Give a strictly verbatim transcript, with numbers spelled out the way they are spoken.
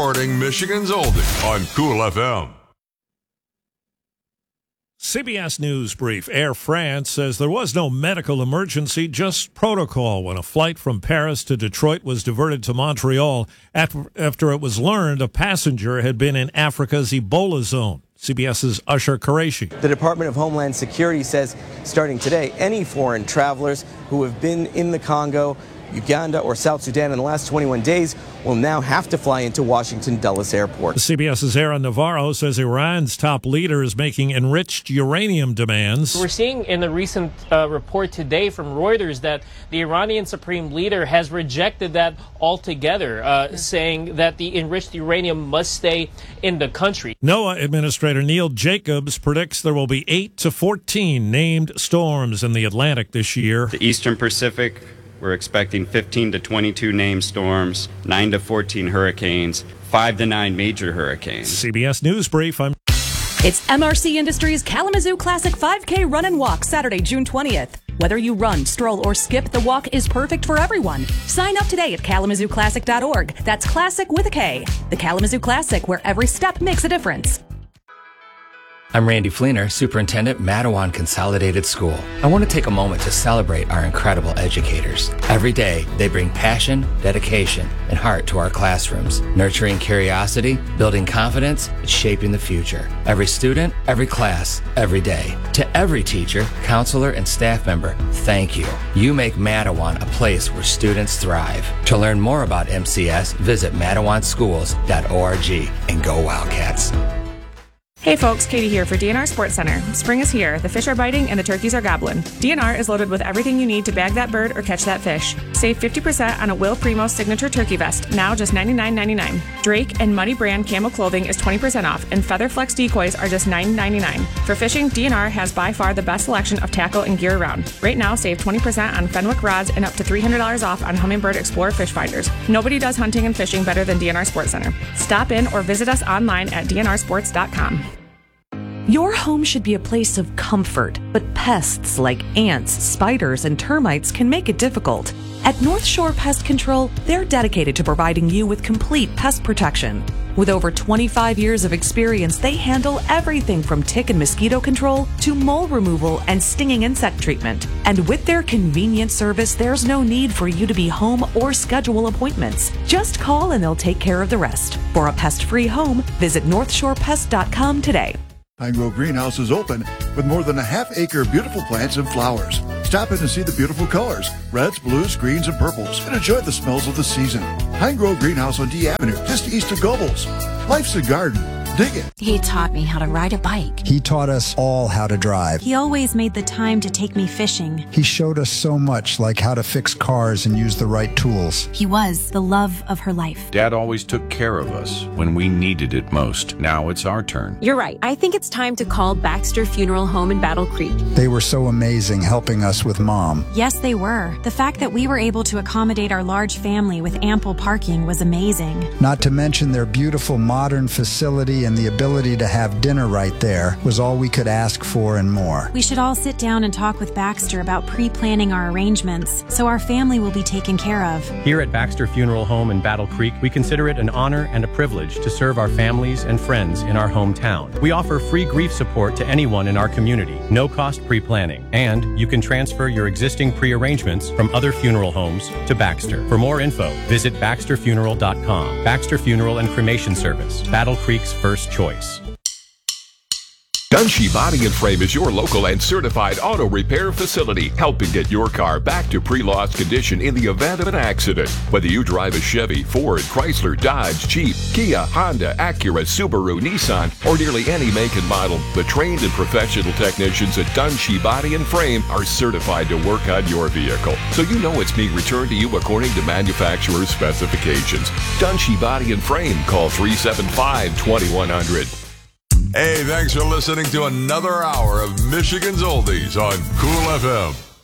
Morning Michigan's Oldie on Cool F M. C B S News Brief. Air France says there was no medical emergency, just protocol when a flight from Paris to Detroit was diverted to Montreal after it was learned a passenger had been in Africa's Ebola zone. CBS's Usher Qureshi. The Department of Homeland Security says starting today, any foreign travelers who have been in the Congo, Uganda, or South Sudan in the last twenty-one days will now have to fly into Washington Dulles Airport. CBS's Aaron Navarro says Iran's top leader is making enriched uranium demands. We're seeing in the recent uh, report today from Reuters that the Iranian supreme leader has rejected that altogether, uh, saying that the enriched uranium must stay in the country. NOAA Administrator Neil Jacobs predicts there will be eight to fourteen named storms in the Atlantic this year. The Eastern Pacific, we're expecting fifteen to twenty-two named storms, nine to fourteen hurricanes, five to nine major hurricanes. C B S News Brief. I'm It's M R C Industries Kalamazoo Classic five K Run and Walk, Saturday, June twentieth. Whether you run, stroll, or skip, the walk is perfect for everyone. Sign up today at kalamazoo classic dot org. That's classic with a K. The Kalamazoo Classic, where every step makes a difference. I'm Randy Fleener, Superintendent, Matawan Consolidated School. I want to take a moment to celebrate our incredible educators. Every day, they bring passion, dedication, and heart to our classrooms, nurturing curiosity, building confidence, and shaping the future. Every student, every class, every day. To every teacher, counselor, and staff member, thank you. You make Matawan a place where students thrive. To learn more about M C S, visit matawan schools dot org and go Wildcats. Hey folks, Katie here for D N R Sports Center. Spring is here, the fish are biting, and the turkeys are gobbling. D N R is loaded with everything you need to bag that bird or catch that fish. Save fifty percent on a Will Primo signature turkey vest, now just ninety-nine ninety-nine. Drake and Muddy brand camo clothing is twenty percent off, and Feather Flex decoys are just nine ninety-nine. For fishing, D N R has by far the best selection of tackle and gear around. Right now, save twenty percent on Fenwick rods and up to three hundred dollars off on Humminbird Explorer fish finders. Nobody does hunting and fishing better than D N R Sports Center. Stop in or visit us online at d n r sports dot com. Your home should be a place of comfort, but pests like ants, spiders, and termites can make it difficult. At North Shore Pest Control, they're dedicated to providing you with complete pest protection. With over twenty-five years of experience, they handle everything from tick and mosquito control to mole removal and stinging insect treatment. And with their convenient service, there's no need for you to be home or schedule appointments. Just call and they'll take care of the rest. For a pest-free home, visit north shore pest dot com today. Pine Grove Greenhouse is open with more than a half acre beautiful plants and flowers. Stop in and see the beautiful colors, reds, blues, greens, and purples, and enjoy the smells of the season. Pine Grove Greenhouse on D Avenue, just east of Gobles. Life's a garden. Dig it. He taught me how to ride a bike. He taught us all how to drive. He always made the time to take me fishing. He showed us so much, like how to fix cars and use the right tools. He was the love of her life. Dad always took care of us when we needed it most. Now it's our turn. You're right. I think it's time to call Baxter Funeral Home in Battle Creek. They were so amazing helping us with Mom. Yes, they were. The fact that we were able to accommodate our large family with ample parking was amazing. Not to mention their beautiful modern facility and the ability to have dinner right there was all we could ask for and more. We should all sit down and talk with Baxter about pre-planning our arrangements so our family will be taken care of. Here at Baxter Funeral Home in Battle Creek, we consider it an honor and a privilege to serve our families and friends in our hometown. We offer free grief support to anyone in our community, no cost pre-planning, and you can transfer your existing pre-arrangements from other funeral homes to Baxter. For more info, visit baxter funeral dot com. Baxter Funeral and Cremation Service, Battle Creek's first choice. Dunshee Body and Frame is your local and certified auto repair facility, helping get your car back to pre-loss condition in the event of an accident. Whether you drive a Chevy, Ford, Chrysler, Dodge, Jeep, Kia, Honda, Acura, Subaru, Nissan, or nearly any make and model, the trained and professional technicians at Dunshee Body and Frame are certified to work on your vehicle, so you know it's being returned to you according to manufacturer's specifications. Dunshee Body and Frame. Call three seven five, two one zero zero. Hey, thanks for listening to another hour of Michigan's Oldies on Cool F M.